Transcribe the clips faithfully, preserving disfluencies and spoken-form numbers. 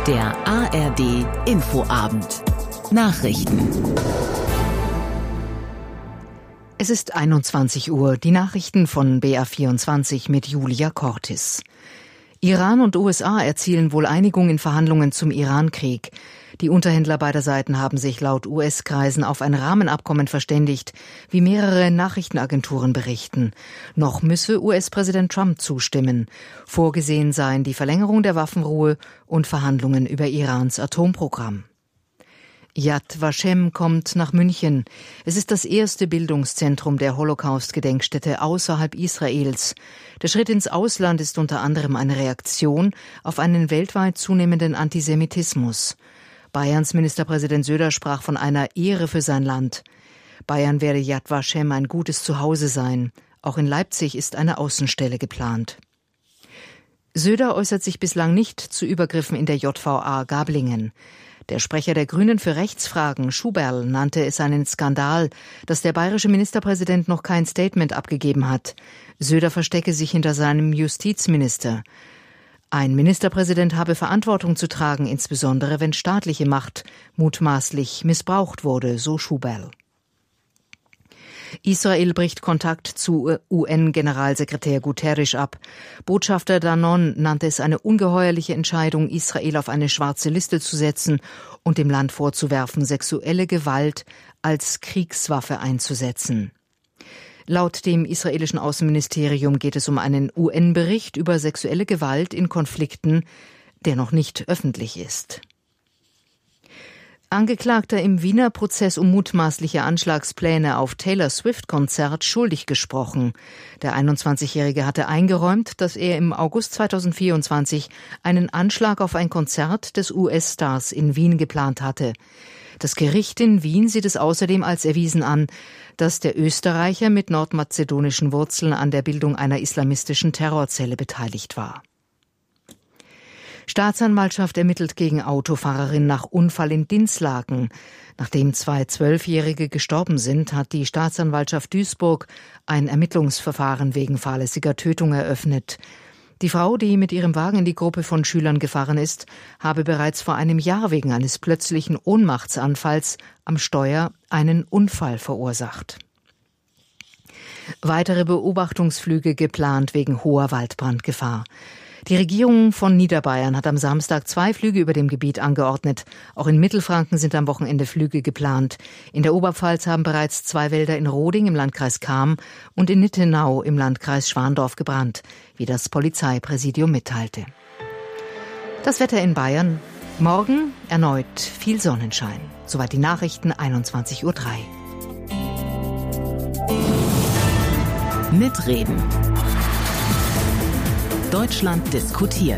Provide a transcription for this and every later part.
Der A R D Infoabend. Nachrichten. Es ist einundzwanzig Uhr. Die Nachrichten von B R vierundzwanzig mit Julia Cortis. Iran und U S A erzielen wohl Einigung in Verhandlungen zum Iran-Krieg. Die Unterhändler beider Seiten haben sich laut U S-Kreisen auf ein Rahmenabkommen verständigt, wie mehrere Nachrichtenagenturen berichten. Noch müsse U S-Präsident Trump zustimmen. Vorgesehen seien die Verlängerung der Waffenruhe und Verhandlungen über Irans Atomprogramm. Yad Vashem kommt nach München. Es ist das erste Bildungszentrum der Holocaust-Gedenkstätte außerhalb Israels. Der Schritt ins Ausland ist unter anderem eine Reaktion auf einen weltweit zunehmenden Antisemitismus. Bayerns Ministerpräsident Söder sprach von einer Ehre für sein Land. Bayern werde Yad Vashem ein gutes Zuhause sein. Auch in Leipzig ist eine Außenstelle geplant. Söder äußert sich bislang nicht zu Übergriffen in der J V A Gablingen. Der Sprecher der Grünen für Rechtsfragen, Schuberl, nannte es einen Skandal, dass der bayerische Ministerpräsident noch kein Statement abgegeben hat. Söder verstecke sich hinter seinem Justizminister. Ein Ministerpräsident habe Verantwortung zu tragen, insbesondere wenn staatliche Macht mutmaßlich missbraucht wurde, so Schuberl. Israel bricht Kontakt zu U N-Generalsekretär Guterres ab. Botschafter Danon nannte es eine ungeheuerliche Entscheidung, Israel auf eine schwarze Liste zu setzen und dem Land vorzuwerfen, sexuelle Gewalt als Kriegswaffe einzusetzen. Laut dem israelischen Außenministerium geht es um einen U N-Bericht über sexuelle Gewalt in Konflikten, der noch nicht öffentlich ist. Angeklagter im Wiener Prozess um mutmaßliche Anschlagspläne auf Taylor Swift-Konzert schuldig gesprochen. Der einundzwanzigjährige hatte eingeräumt, dass er im August zweitausendvierundzwanzig einen Anschlag auf ein Konzert des U S-Stars in Wien geplant hatte. Das Gericht in Wien sieht es außerdem als erwiesen an, dass der Österreicher mit nordmazedonischen Wurzeln an der Bildung einer islamistischen Terrorzelle beteiligt war. Staatsanwaltschaft ermittelt gegen Autofahrerin nach Unfall in Dinslaken. Nachdem zwei Zwölfjährige gestorben sind, hat die Staatsanwaltschaft Duisburg ein Ermittlungsverfahren wegen fahrlässiger Tötung eröffnet. Die Frau, die mit ihrem Wagen in die Gruppe von Schülern gefahren ist, habe bereits vor einem Jahr wegen eines plötzlichen Ohnmachtsanfalls am Steuer einen Unfall verursacht. Weitere Beobachtungsflüge geplant wegen hoher Waldbrandgefahr. Die Regierung von Niederbayern hat am Samstag zwei Flüge über dem Gebiet angeordnet. Auch in Mittelfranken sind am Wochenende Flüge geplant. In der Oberpfalz haben bereits zwei Wälder in Roding im Landkreis Cham und in Nittenau im Landkreis Schwandorf gebrannt, wie das Polizeipräsidium mitteilte. Das Wetter in Bayern. Morgen erneut viel Sonnenschein. Soweit die Nachrichten, einundzwanzig Uhr drei. Mitreden. Deutschland diskutiert.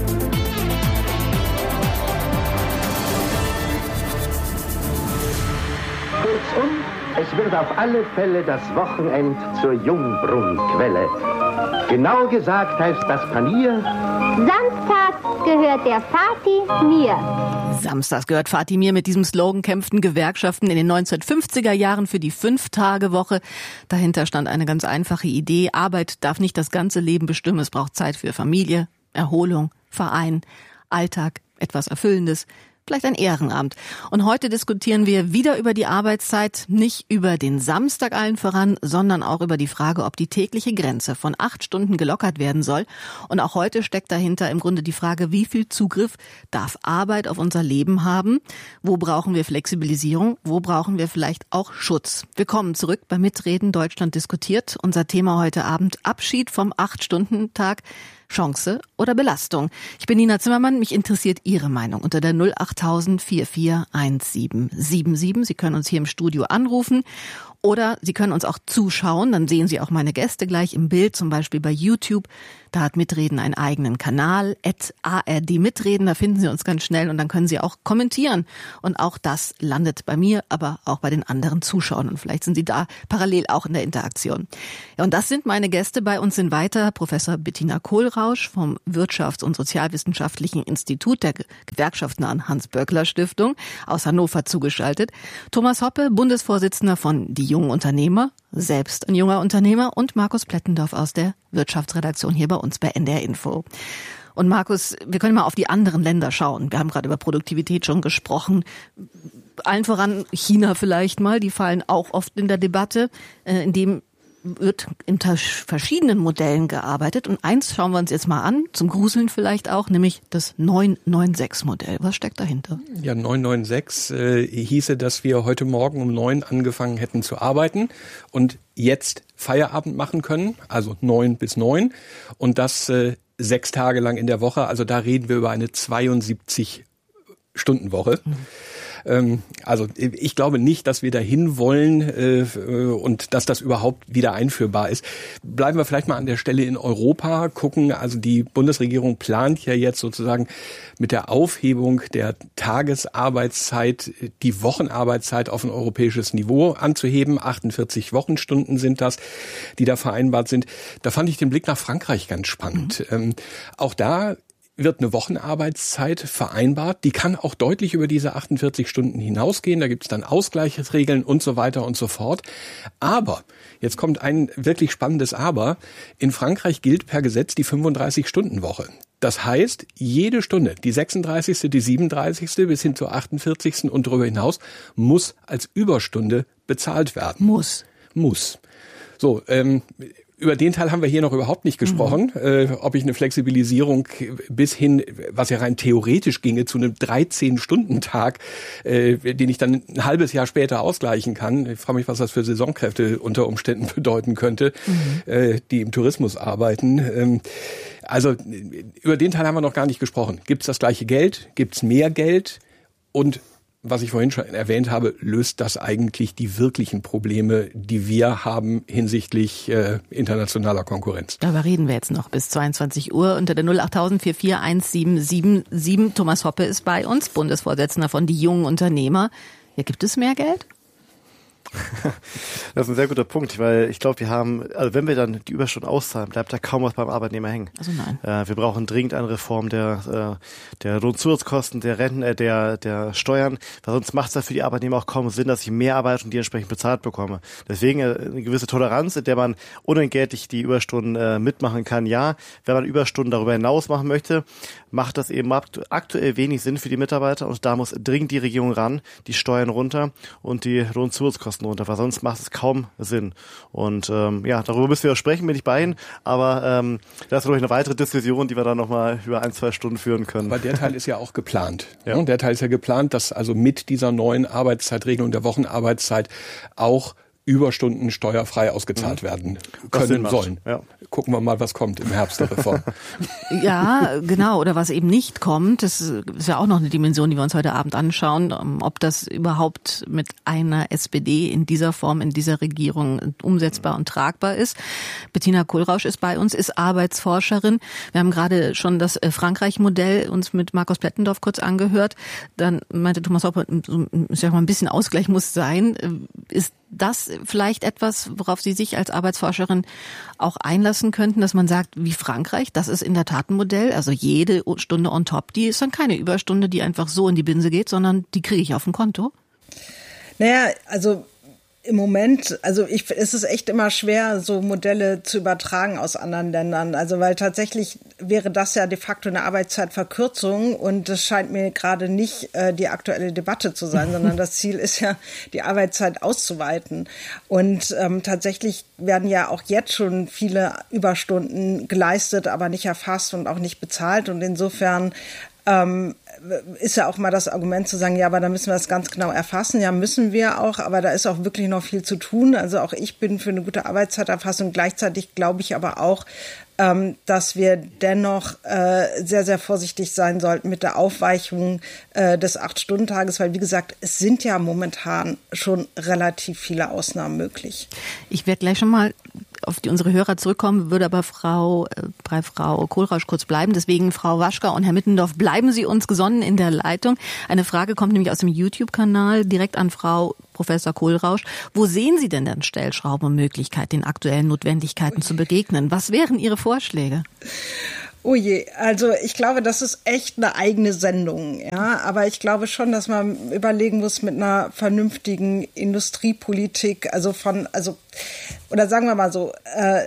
Kurzum, es wird auf alle Fälle das Wochenend zur Jungbrunnquelle. Genau gesagt heißt das Panier: Samstags gehört der Vati mir. Samstags gehört Vati mir. Mit diesem Slogan kämpften Gewerkschaften in den neunzehnhundertfünfziger Jahren für die Fünf-Tage-Woche. Dahinter stand eine ganz einfache Idee: Arbeit darf nicht das ganze Leben bestimmen. Es braucht Zeit für Familie, Erholung, Verein, Alltag, etwas Erfüllendes. Vielleicht ein Ehrenamt. Und heute diskutieren wir wieder über die Arbeitszeit, nicht über den Samstag allen voran, sondern auch über die Frage, ob die tägliche Grenze von acht Stunden gelockert werden soll. Und auch heute steckt dahinter im Grunde die Frage, wie viel Zugriff darf Arbeit auf unser Leben haben? Wo brauchen wir Flexibilisierung? Wo brauchen wir vielleicht auch Schutz? Willkommen zurück bei Mitreden Deutschland diskutiert. Unser Thema heute Abend: Abschied vom acht-Stunden-Tag. Chance oder Belastung. Ich bin Nina Zimmermann, mich interessiert Ihre Meinung unter der null acht tausend vier vier eins sieben sieben sieben. Sie können uns hier im Studio anrufen oder Sie können uns auch zuschauen, dann sehen Sie auch meine Gäste gleich im Bild, zum Beispiel bei YouTube. Da hat Mitreden einen eigenen Kanal, at A R D Mitreden, da finden Sie uns ganz schnell und dann können Sie auch kommentieren. Und auch das landet bei mir, aber auch bei den anderen Zuschauern und vielleicht sind Sie da parallel auch in der Interaktion. Ja, und das sind meine Gäste. Bei uns sind weiter Professor Bettina Kohlrausch vom Wirtschafts- und Sozialwissenschaftlichen Institut der gewerkschaftsnahen Hans-Böckler-Stiftung aus Hannover zugeschaltet, Thomas Hoppe, Bundesvorsitzender von Die Jungen Unternehmer, selbst ein junger Unternehmer, und Markus Plettendorf aus der Wirtschaftsredaktion hier bei uns bei N D R Info. Und Markus, wir können mal auf die anderen Länder schauen. Wir haben gerade über Produktivität schon gesprochen. Allen voran China vielleicht mal, die fallen auch oft in der Debatte, in dem wird in verschiedenen Modellen gearbeitet. Und eins schauen wir uns jetzt mal an, zum Gruseln vielleicht auch, nämlich das neun neun sechs Modell. Was steckt dahinter? Ja, neun neun sechs äh, hieße, dass wir heute Morgen um neun angefangen hätten zu arbeiten und jetzt Feierabend machen können, also neun bis neun. Und das äh, sechs Tage lang in der Woche. Also da reden wir über eine zweiundsiebzig-Stunden-Woche. Mhm. Also ich glaube nicht, dass wir dahin wollen äh, und dass das überhaupt wieder einführbar ist. Bleiben wir vielleicht mal an der Stelle in Europa, gucken, also die Bundesregierung plant ja jetzt sozusagen mit der Aufhebung der Tagesarbeitszeit die Wochenarbeitszeit auf ein europäisches Niveau anzuheben. achtundvierzig Wochenstunden sind das, die da vereinbart sind. Da fand ich den Blick nach Frankreich ganz spannend. Mhm. Ähm, auch da wird eine Wochenarbeitszeit vereinbart. Die kann auch deutlich über diese achtundvierzig Stunden hinausgehen. Da gibt es dann Ausgleichsregeln und so weiter und so fort. Aber, jetzt kommt ein wirklich spannendes Aber, in Frankreich gilt per Gesetz die fünfunddreißig-Stunden-Woche. Das heißt, jede Stunde, die sechsunddreißigste, die siebenunddreißigste bis hin zur achtundvierzigsten und darüber hinaus, muss als Überstunde bezahlt werden. Muss. Muss. So, ähm, über den Teil haben wir hier noch überhaupt nicht gesprochen, mhm. äh, ob ich eine Flexibilisierung bis hin, was ja rein theoretisch ginge, zu einem dreizehn-Stunden-Tag, äh, den ich dann ein halbes Jahr später ausgleichen kann. Ich frage mich, was das für Saisonkräfte unter Umständen bedeuten könnte, mhm. äh, die im Tourismus arbeiten. Ähm, also über den Teil haben wir noch gar nicht gesprochen. Gibt es das gleiche Geld? Gibt es mehr Geld? Und was ich vorhin schon erwähnt habe, löst das eigentlich die wirklichen Probleme, die wir haben hinsichtlich äh, internationaler Konkurrenz. Darüber reden wir jetzt noch bis zweiundzwanzig Uhr unter der null acht null vier vier eins sieben sieben sieben. Thomas Hoppe ist bei uns, Bundesvorsitzender von Die Jungen Unternehmer. Ja, gibt es mehr Geld? Das ist ein sehr guter Punkt, weil ich glaube, wir haben, also wenn wir dann die Überstunden auszahlen, bleibt da kaum was beim Arbeitnehmer hängen. Also nein. Äh, wir brauchen dringend eine Reform der äh, der Lohnzusatzkosten, der Renten, äh, der der Steuern, weil sonst macht es ja für die Arbeitnehmer auch kaum Sinn, dass ich mehr arbeite und die entsprechend bezahlt bekomme. Deswegen äh, eine gewisse Toleranz, in der man unentgeltlich die Überstunden äh, mitmachen kann. Ja, wenn man Überstunden darüber hinaus machen möchte, macht das eben aktuell wenig Sinn für die Mitarbeiter und da muss dringend die Regierung ran, die Steuern runter und die Lohnzusatzkosten runter, weil sonst macht es kaum Sinn. Und ähm, ja, darüber müssen wir auch sprechen, bin ich bei Ihnen, aber ähm, das ist natürlich eine weitere Diskussion, die wir dann nochmal über ein, zwei Stunden führen können. Aber der Teil ist ja auch geplant. Ja. Der Teil ist ja geplant, dass also mit dieser neuen Arbeitszeitregelung der Wochenarbeitszeit auch Überstunden steuerfrei ausgezahlt werden können sollen. Ja. Gucken wir mal, was kommt im Herbst der Reform. Ja, genau. Oder was eben nicht kommt. Das ist ja auch noch eine Dimension, die wir uns heute Abend anschauen, ob das überhaupt mit einer S P D in dieser Form, in dieser Regierung umsetzbar und tragbar ist. Bettina Kohlrausch ist bei uns, ist Arbeitsforscherin. Wir haben gerade schon das Frankreich-Modell uns mit Markus Plettendorf kurz angehört. Dann meinte Thomas Hoppe, ich sag mal, ein bisschen Ausgleich muss sein. Ist das vielleicht etwas, worauf Sie sich als Arbeitsforscherin auch einlassen könnten, dass man sagt, wie Frankreich, das ist in der Tat ein Modell, also jede Stunde on top, die ist dann keine Überstunde, die einfach so in die Binse geht, sondern die kriege ich auf dem Konto? Naja, also im Moment, also ich, es ist echt immer schwer, so Modelle zu übertragen aus anderen Ländern. Also weil tatsächlich wäre das ja de facto eine Arbeitszeitverkürzung und das scheint mir gerade nicht äh, die aktuelle Debatte zu sein, sondern das Ziel ist ja, die Arbeitszeit auszuweiten. Und ähm, tatsächlich werden ja auch jetzt schon viele Überstunden geleistet, aber nicht erfasst und auch nicht bezahlt. Und insofern ähm, ist ja auch mal das Argument zu sagen, ja, aber da müssen wir das ganz genau erfassen. Ja, müssen wir auch, aber da ist auch wirklich noch viel zu tun. Also auch ich bin für eine gute Arbeitszeiterfassung. Gleichzeitig glaube ich aber auch, ähm, dass wir dennoch äh, sehr, sehr vorsichtig sein sollten mit der Aufweichung äh, des Acht-Stunden-Tages, weil wie gesagt, es sind ja momentan schon relativ viele Ausnahmen möglich. Ich werde gleich schon mal auf die unsere Hörer zurückkommen, würde aber Frau, äh, bei Frau Kohlrausch kurz bleiben. Deswegen, Frau Waschka und Herr Mittendorf, bleiben Sie uns gesonnen in der Leitung. Eine Frage kommt nämlich aus dem YouTube-Kanal direkt an Frau Professor Kohlrausch. Wo sehen Sie denn dann Stellschrauben und Möglichkeit, den aktuellen Notwendigkeiten zu begegnen? Was wären Ihre Vorschläge? Oh je, also ich glaube, das ist echt eine eigene Sendung, ja. Aber ich glaube schon, dass man überlegen muss mit einer vernünftigen Industriepolitik, also von, also oder sagen wir mal so, äh,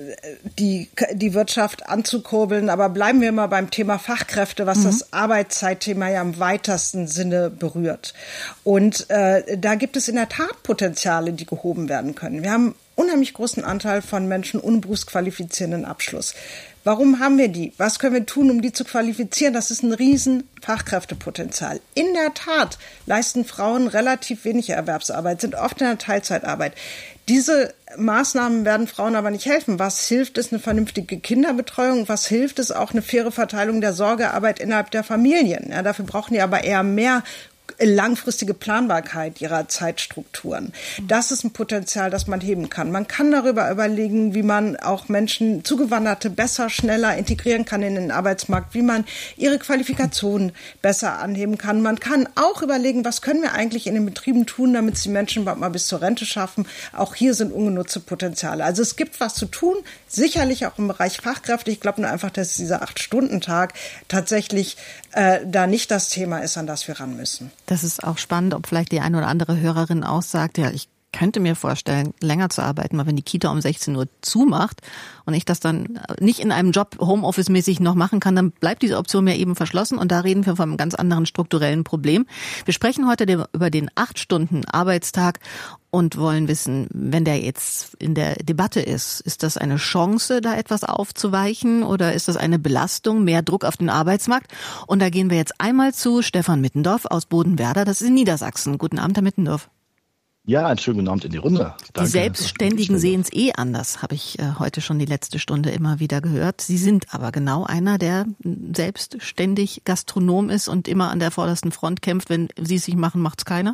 die die Wirtschaft anzukurbeln. Aber bleiben wir mal beim Thema Fachkräfte, was mhm. das Arbeitszeitthema ja im weitesten Sinne berührt. Und äh, da gibt es in der Tat Potenziale, die gehoben werden können. Wir haben unheimlich großen Anteil von Menschen ohne berufsqualifizierenden Abschluss. Warum haben wir die? Was können wir tun, um die zu qualifizieren? Das ist ein riesen Fachkräftepotenzial. In der Tat leisten Frauen relativ wenig Erwerbsarbeit, sind oft in der Teilzeitarbeit. Diese Maßnahmen werden Frauen aber nicht helfen. Was hilft es? Eine vernünftige Kinderbetreuung. Was hilft es? Auch eine faire Verteilung der Sorgearbeit innerhalb der Familien. Ja, dafür brauchen die aber eher mehr langfristige Planbarkeit ihrer Zeitstrukturen. Das ist ein Potenzial, das man heben kann. Man kann darüber überlegen, wie man auch Menschen, Zugewanderte besser, schneller integrieren kann in den Arbeitsmarkt, wie man ihre Qualifikationen besser anheben kann. Man kann auch überlegen, was können wir eigentlich in den Betrieben tun, damit es die Menschen überhaupt mal bis zur Rente schaffen. Auch hier sind ungenutzte Potenziale. Also es gibt was zu tun, sicherlich auch im Bereich Fachkräfte. Ich glaube nur einfach, dass dieser Acht-Stunden-Tag tatsächlich äh, da nicht das Thema ist, an das wir ran müssen. Das ist auch spannend, ob vielleicht die eine oder andere Hörerin auch sagt, ja, ich könnte mir vorstellen, länger zu arbeiten, weil wenn die Kita um sechzehn Uhr zumacht und ich das dann nicht in einem Job Homeoffice-mäßig noch machen kann, dann bleibt diese Option mir eben verschlossen und da reden wir von einem ganz anderen strukturellen Problem. Wir sprechen heute über den acht-Stunden-Arbeitstag und wollen wissen, wenn der jetzt in der Debatte ist, ist das eine Chance, da etwas aufzuweichen oder ist das eine Belastung, mehr Druck auf den Arbeitsmarkt? Und da gehen wir jetzt einmal zu Stefan Mittendorf aus Bodenwerder, das ist in Niedersachsen. Guten Abend, Herr Mittendorf. Ja, einen schönen guten Abend in die Runde. Danke. Die Selbstständigen sehen es eh anders, habe ich äh, heute schon die letzte Stunde immer wieder gehört. Sie sind aber genau einer, der selbstständig Gastronom ist und immer an der vordersten Front kämpft. Wenn Sie es nicht machen, macht's keiner?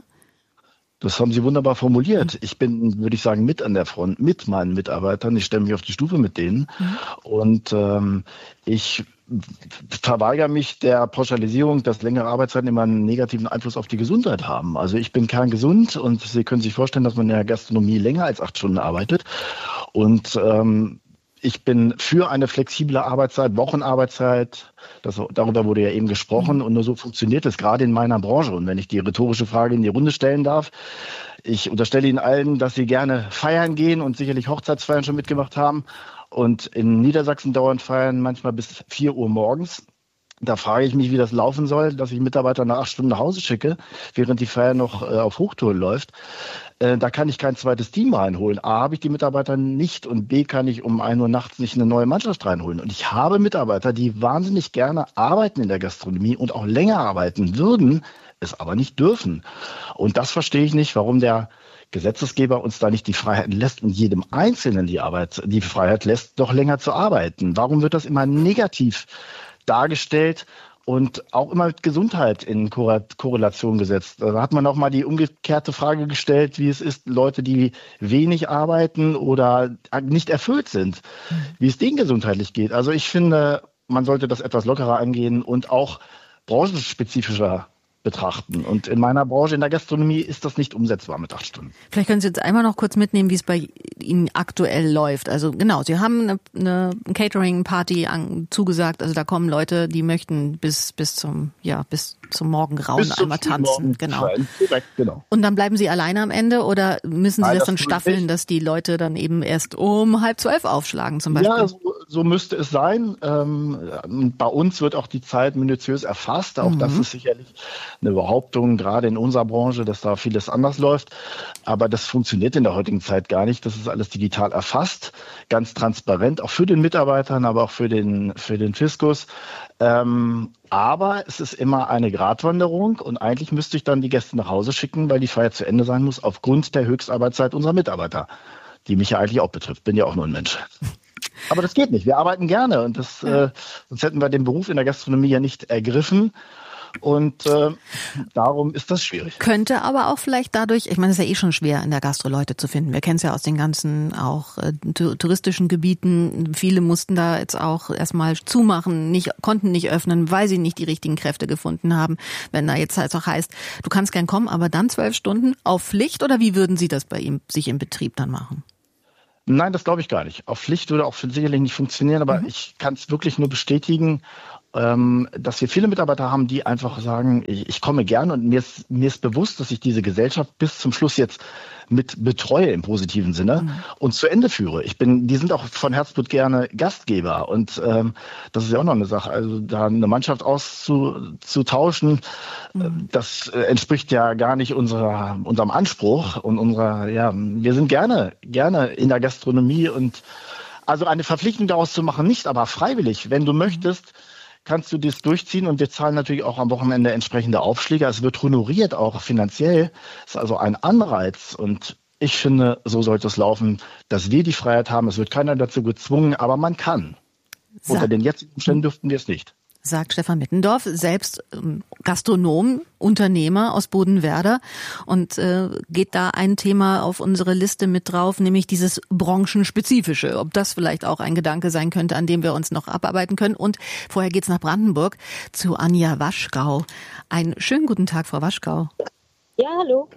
Das haben Sie wunderbar formuliert. Ich bin, würde ich sagen, mit an der Front, mit meinen Mitarbeitern. Ich stelle mich auf die Stufe mit denen. Mhm. Und ähm, ich verweigere mich der Pauschalisierung, dass längere Arbeitszeiten immer einen negativen Einfluss auf die Gesundheit haben. Also ich bin kerngesund und Sie können sich vorstellen, dass man in der Gastronomie länger als acht Stunden arbeitet. Und ähm, ich bin für eine flexible Arbeitszeit, Wochenarbeitszeit. Das, darüber wurde ja eben gesprochen. Und nur so funktioniert es gerade in meiner Branche. Und wenn ich die rhetorische Frage in die Runde stellen darf, ich unterstelle Ihnen allen, dass Sie gerne feiern gehen und sicherlich Hochzeitsfeiern schon mitgemacht haben. Und in Niedersachsen dauern Feiern manchmal bis vier Uhr morgens. Da frage ich mich, wie das laufen soll, dass ich Mitarbeiter nach acht Stunden nach Hause schicke, während die Feier noch äh, auf Hochtouren läuft. Äh, da kann ich kein zweites Team reinholen. A, habe ich die Mitarbeiter nicht und B, kann ich um ein Uhr nachts nicht eine neue Mannschaft reinholen. Und ich habe Mitarbeiter, die wahnsinnig gerne arbeiten in der Gastronomie und auch länger arbeiten würden, es aber nicht dürfen. Und das verstehe ich nicht, warum der Gesetzesgeber uns da nicht die Freiheit lässt und jedem Einzelnen die Arbeit, die Freiheit lässt, doch länger zu arbeiten. Warum wird das immer negativ dargestellt und auch immer mit Gesundheit in Korrelation gesetzt? Da hat man auch mal die umgekehrte Frage gestellt, wie es ist, Leute, die wenig arbeiten oder nicht erfüllt sind, wie es denen gesundheitlich geht. Also ich finde, man sollte das etwas lockerer angehen und auch branchenspezifischer betrachten. Und in meiner Branche, in der Gastronomie, ist das nicht umsetzbar mit acht Stunden. Vielleicht können Sie jetzt einmal noch kurz mitnehmen, wie es bei Ihnen aktuell läuft. Also genau, Sie haben eine, eine Catering-Party zugesagt. Also da kommen Leute, die möchten bis bis zum ja bis zum Morgengrauen einmal tanzen. Genau. Korrekt, genau. Und dann bleiben Sie alleine am Ende oder müssen Sie Nein, das, das dann staffeln, nicht. Dass die Leute dann eben erst um halb zwölf aufschlagen zum Beispiel? Ja, so, so müsste es sein. Ähm, bei uns wird auch die Zeit minutiös erfasst. Auch mhm. das ist sicherlich eine Behauptung, gerade in unserer Branche, dass da vieles anders läuft. Aber das funktioniert in der heutigen Zeit gar nicht. Das ist alles digital erfasst, ganz transparent, auch für den Mitarbeitern, aber auch für den, für den Fiskus. Ähm, aber es ist immer eine Gratwanderung und eigentlich müsste ich dann die Gäste nach Hause schicken, weil die Feier zu Ende sein muss, aufgrund der Höchstarbeitszeit unserer Mitarbeiter, die mich ja eigentlich auch betrifft. Bin ja auch nur ein Mensch. Aber das geht nicht. Wir arbeiten gerne und das, ja. äh, sonst hätten wir den Beruf in der Gastronomie ja nicht ergriffen. Und äh, darum ist das schwierig. Könnte aber auch vielleicht dadurch, ich meine, es ist ja eh schon schwer, in der Gastro Leute zu finden. Wir kennen es ja aus den ganzen auch äh, touristischen Gebieten. Viele mussten da jetzt auch erstmal zumachen, nicht, konnten nicht öffnen, weil sie nicht die richtigen Kräfte gefunden haben. Wenn da jetzt halt auch heißt, du kannst gern kommen, aber dann zwölf Stunden auf Pflicht oder wie würden Sie das bei ihm sich im Betrieb dann machen? Nein, das glaube ich gar nicht. Auf Pflicht würde auch sicherlich nicht funktionieren, aber mhm. ich kann es wirklich nur bestätigen, ähm, dass wir viele Mitarbeiter haben, die einfach sagen, ich, ich komme gern und mir ist, mir ist bewusst, dass ich diese Gesellschaft bis zum Schluss jetzt mit betreue im positiven Sinne mhm. und zu Ende führe. Ich bin, die sind auch von Herzblut gerne Gastgeber und ähm, das ist ja auch noch eine Sache. Also da eine Mannschaft auszutauschen, mhm. das äh, entspricht ja gar nicht unserer, unserem Anspruch und unserer, ja, wir sind gerne, gerne in der Gastronomie und also eine Verpflichtung daraus zu machen, nicht, aber freiwillig. Wenn du möchtest, kannst du das durchziehen und wir zahlen natürlich auch am Wochenende entsprechende Aufschläge. Es wird honoriert auch finanziell. Es ist also ein Anreiz und ich finde, so sollte es laufen, dass wir die Freiheit haben. Es wird keiner dazu gezwungen, aber man kann. Sag. Unter den jetzigen Umständen dürften wir es nicht. Sagt Stefan Mittendorf, selbst ähm, Gastronom, Unternehmer aus Bodenwerder und äh, geht da ein Thema auf unsere Liste mit drauf, nämlich dieses branchenspezifische, ob das vielleicht auch ein Gedanke sein könnte, an dem wir uns noch abarbeiten können. Und vorher geht's nach Brandenburg zu Anja Waschgau. Einen schönen guten Tag, Frau Waschgau. Ja, hallo.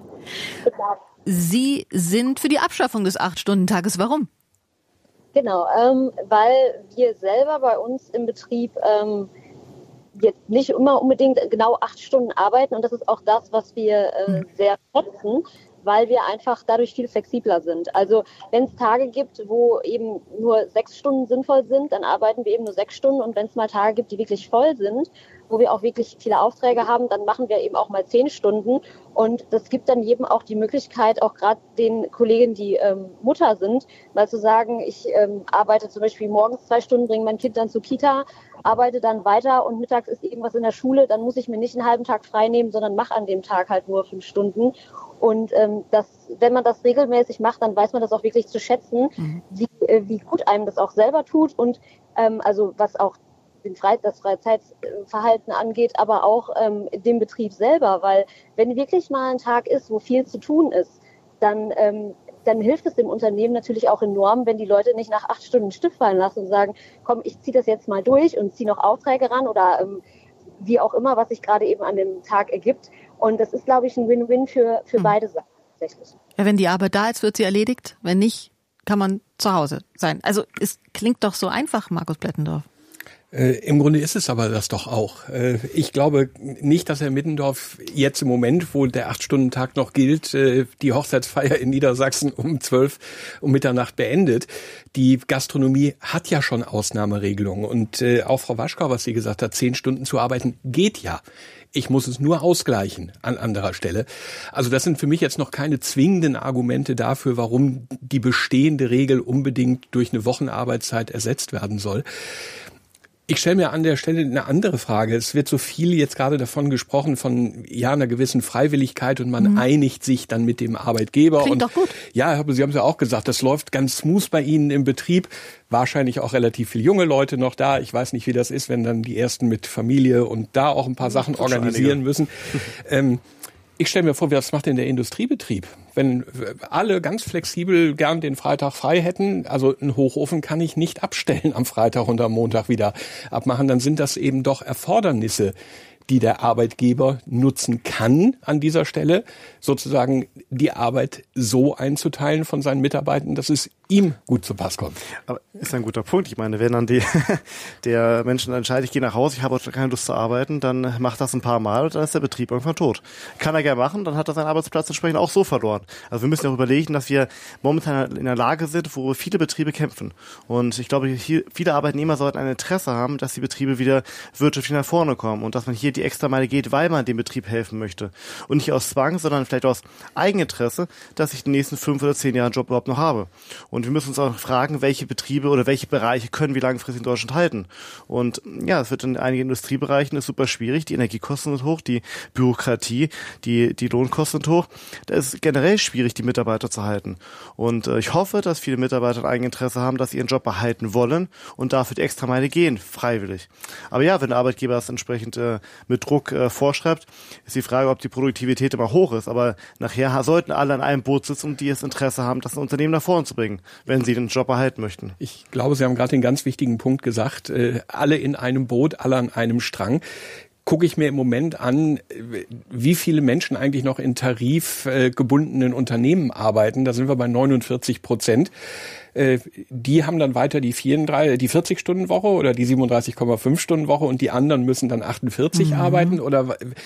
Sie sind für die Abschaffung des acht-Stunden-Tages. Warum? Genau, ähm, weil wir selber bei uns im Betrieb ähm, jetzt nicht immer unbedingt genau acht Stunden arbeiten und das ist auch das, was wir äh, sehr schätzen, weil wir einfach dadurch viel flexibler sind. Also wenn es Tage gibt, wo eben nur sechs Stunden sinnvoll sind, dann arbeiten wir eben nur sechs Stunden und wenn es mal Tage gibt, die wirklich voll sind, wo wir auch wirklich viele Aufträge haben, dann machen wir eben auch mal zehn Stunden und das gibt dann jedem auch die Möglichkeit, auch gerade den Kolleginnen, die ähm, Mutter sind, mal zu sagen, ich ähm, arbeite zum Beispiel morgens zwei Stunden, bringe mein Kind dann zur Kita, arbeite dann weiter und mittags ist irgendwas in der Schule, dann muss ich mir nicht einen halben Tag frei nehmen, sondern mache an dem Tag halt nur fünf Stunden. Und ähm, das, wenn man das regelmäßig macht, dann weiß man das auch wirklich zu schätzen, mhm. wie, äh, wie gut einem das auch selber tut und ähm, also was auch den Fre- das Freizeitverhalten angeht, aber auch ähm, den Betrieb selber, weil wenn wirklich mal ein Tag ist, wo viel zu tun ist, dann ähm, dann hilft es dem Unternehmen natürlich auch enorm, wenn die Leute nicht nach acht Stunden Stift fallen lassen und sagen, komm, ich ziehe das jetzt mal durch und ziehe noch Aufträge ran oder ähm, wie auch immer, was sich gerade eben an dem Tag ergibt. Und das ist, glaube ich, ein Win-Win für, für hm. beide Seiten tatsächlich. Ja, wenn die Arbeit da ist, wird sie erledigt. Wenn nicht, kann man zu Hause sein. Also es klingt doch so einfach, Markus Plettendorf. Äh, Im Grunde ist es aber das doch auch. Äh, ich glaube nicht, dass Herr Mittendorf jetzt im Moment, wo der acht-Stunden-Tag noch gilt, äh, die Hochzeitsfeier in Niedersachsen um zwölf um Mitternacht beendet. Die Gastronomie hat ja schon Ausnahmeregelungen. Und äh, auch Frau Waschgau, was sie gesagt hat, zehn Stunden zu arbeiten, geht ja. Ich muss es nur ausgleichen an anderer Stelle. Also das sind für mich jetzt noch keine zwingenden Argumente dafür, warum die bestehende Regel unbedingt durch eine Wochenarbeitszeit ersetzt werden soll. Ich stelle mir an der Stelle eine andere Frage. Es wird so viel jetzt gerade davon gesprochen, von ja einer gewissen Freiwilligkeit und man mhm. einigt sich dann mit dem Arbeitgeber. Klingt und doch gut. Ja, Sie haben es ja auch gesagt, das läuft ganz smooth bei Ihnen im Betrieb. Wahrscheinlich auch relativ viele junge Leute noch da. Ich weiß nicht, wie das ist, wenn dann die Ersten mit Familie und da auch ein paar Sachen organisieren müssen. ähm, Ich stelle mir vor, was macht denn der Industriebetrieb? Wenn alle ganz flexibel gern den Freitag frei hätten, also einen Hochofen kann ich nicht abstellen am Freitag und am Montag wieder abmachen, dann sind das eben doch Erfordernisse, die der Arbeitgeber nutzen kann an dieser Stelle, sozusagen die Arbeit so einzuteilen von seinen Mitarbeitern, dass es ihm gut zu Pass kommt. Aber ist ein guter Punkt. Ich meine, wenn dann die, der Menschen entscheidet, ich gehe nach Hause, ich habe keine Lust zu arbeiten, dann macht das ein paar Mal und dann ist der Betrieb irgendwann tot. Kann er gerne machen, dann hat er seinen Arbeitsplatz entsprechend auch so verloren. Also wir müssen auch überlegen, dass wir momentan in einer Lage sind, wo viele Betriebe kämpfen. Und ich glaube, hier, viele Arbeitnehmer sollten ein Interesse haben, dass die Betriebe wieder wirtschaftlich nach vorne kommen und dass man hier die Extrameile geht, weil man dem Betrieb helfen möchte. Und nicht aus Zwang, sondern vielleicht aus Eigeninteresse, dass ich die nächsten fünf oder zehn Jahre einen Job überhaupt noch habe. Und wir müssen uns auch fragen, welche Betriebe oder welche Bereiche können wir langfristig in Deutschland halten. Und ja, es wird in einigen Industriebereichen ist super schwierig. Die Energiekosten sind hoch, die Bürokratie, die die Lohnkosten sind hoch. Da ist generell schwierig, die Mitarbeiter zu halten. Und äh, ich hoffe, dass viele Mitarbeiter ein Eigeninteresse haben, dass sie ihren Job behalten wollen und dafür die Extrameile gehen, freiwillig. Aber ja, wenn der Arbeitgeber das entsprechend äh, mit Druck äh, vorschreibt, ist die Frage, ob die Produktivität immer hoch ist. Aber nachher sollten alle an einem Boot sitzen, die das Interesse haben, das Unternehmen nach vorne zu bringen, wenn sie den Job erhalten möchten. Ich glaube, Sie haben gerade den ganz wichtigen Punkt gesagt, äh, alle in einem Boot, alle an einem Strang. gucke ich mir im Moment an, wie viele Menschen eigentlich noch in tarifgebundenen Unternehmen arbeiten. Da sind wir bei neunundvierzig Prozent. Die haben dann weiter die vierunddreißig, die vierzig-Stunden-Woche oder die siebenunddreißig Komma fünf Stunden Woche und die anderen müssen dann achtundvierzig mhm. arbeiten? Oder